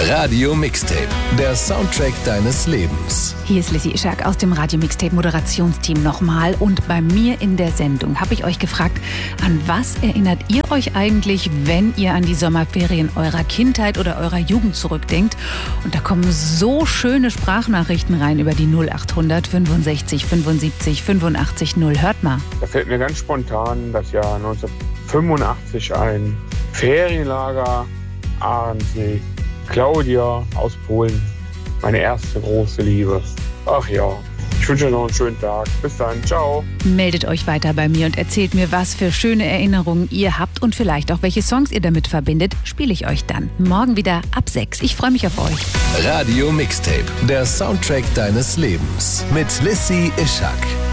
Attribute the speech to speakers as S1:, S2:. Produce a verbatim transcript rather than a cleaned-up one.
S1: Radio Mixtape, der Soundtrack deines Lebens.
S2: Hier ist Lissy Ischak aus dem Radio Mixtape Moderationsteam nochmal. Und bei mir in der Sendung habe ich euch gefragt, an was erinnert ihr euch eigentlich, wenn ihr an die Sommerferien eurer Kindheit oder eurer Jugend zurückdenkt? Und da kommen so schöne Sprachnachrichten rein über die null acht hundert fünfundsechzig fünfundsiebzig fünfundachtzig null. Hört mal.
S3: Da fällt mir ganz spontan das Jahr neunzehnhundertfünfundachtzig ein. Ferienlager, Ahrensee, Claudia aus Polen, meine erste große Liebe. Ach ja, ich wünsche euch noch einen schönen Tag. Bis dann, ciao.
S2: Meldet euch weiter bei mir und erzählt mir, was für schöne Erinnerungen ihr habt und vielleicht auch welche Songs ihr damit verbindet, spiele ich euch dann. Morgen wieder ab sechs. Ich freue mich auf euch.
S1: Radio Mixtape, der Soundtrack deines Lebens mit Lissy Ischak.